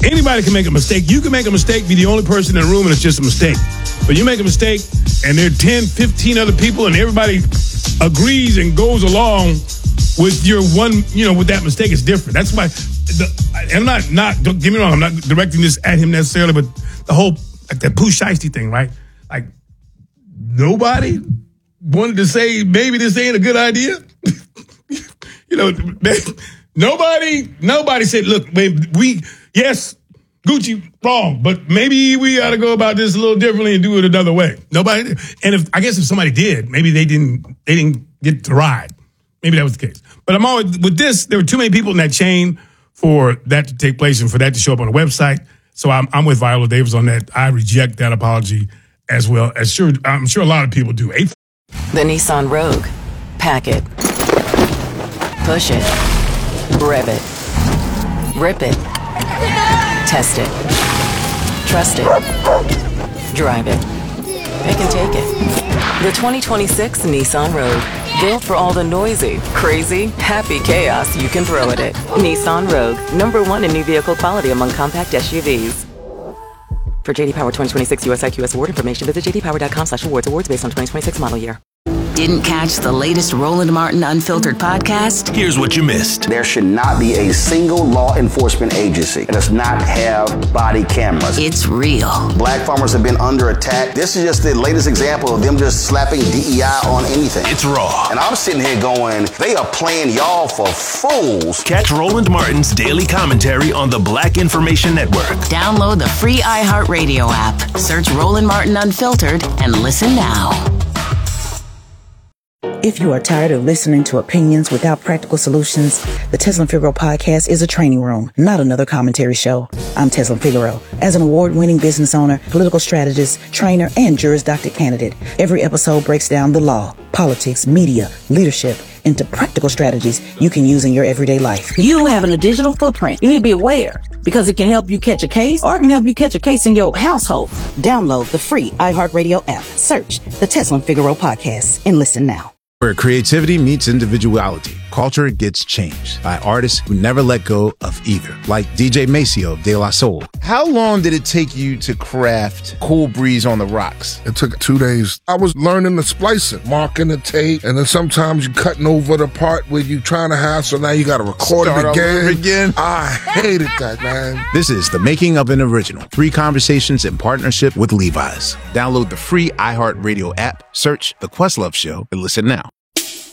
Anybody can make a mistake. You can make a mistake, be the only person in the room, and it's just a mistake. But you make a mistake, and there are 10, 15 other people, and everybody agrees and goes along with your one, with that mistake. It's different. That's why, I'm not, don't get me wrong, I'm not directing this at him necessarily, but the whole, like that Pooh Shiesty thing, right? Like, nobody wanted to say, maybe this ain't a good idea. Nobody said, look, yes, Gucci wrong, but maybe we ought to go about this a little differently and do it another way. Nobody, and if somebody did, maybe they didn't get to ride. Maybe that was the case. But I'm always, with this, there were too many people in that chain for that to take place and for that to show up on the website. So I'm with Viola Davis on that. I reject that apology as well. I'm sure a lot of people do. The Nissan Rogue. Pack it. Push it. Rev it. Rip it. Test it. Trust it. Drive it. They can take it. The 2026 Nissan Rogue. Built for all the noisy, crazy, happy chaos you can throw at it. Nissan Rogue. #1 in new vehicle quality among compact SUVs. For JD Power 2026 US IQS award information, visit jdpower.com/awards. Awards based on 2026 model year. Didn't catch the latest Roland Martin Unfiltered podcast? Here's what you missed. There should not be a single law enforcement agency that does not have body cameras. It's real. Black farmers have been under attack. This is just the latest example of them just slapping DEI on anything. It's raw. And I'm sitting here going, they are playing y'all for fools. Catch Roland Martin's daily commentary on the Black Information Network. Download the free iHeartRadio app. Search Roland Martin Unfiltered and listen now. If you are tired of listening to opinions without practical solutions, the Tezlyn Figaro podcast is a training room, not another commentary show. I'm Tezlyn Figaro. As an award-winning business owner, political strategist, trainer, and Juris Doctor candidate, every episode breaks down the law, politics, media, leadership, into practical strategies you can use in your everyday life. You having a digital footprint. You need to be aware because it can help you catch a case or it can help you catch a case in your household. Download the free iHeartRadio app. Search the Tezlyn Figaro podcast and listen now. Where creativity meets individuality, culture gets changed by artists who never let go of either, like DJ Maceo of De La Soul. How long did it take you to craft Cool Breeze on the Rocks? It took 2 days. I was learning the splicing, marking the tape, and then sometimes you're cutting over the part where you're trying to have, so now you got to record it again. I hated that, man. This is the making of an original. 3 conversations in partnership with Levi's. Download the free iHeartRadio app, search The Questlove Show, and listen now.